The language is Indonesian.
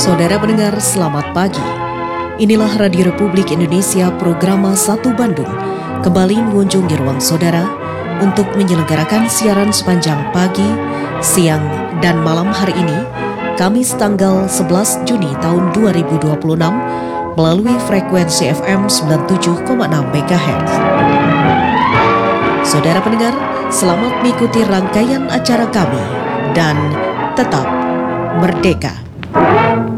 Saudara pendengar, selamat pagi. Inilah Radio Republik Indonesia Programa 1 Bandung kembali mengunjungi ruang saudara untuk menyelenggarakan siaran sepanjang pagi, siang, dan malam hari ini, Kamis tanggal 11 Juni tahun 2026 melalui frekuensi FM 97,6 MHz. Saudara pendengar, selamat mengikuti rangkaian acara kami dan tetap merdeka.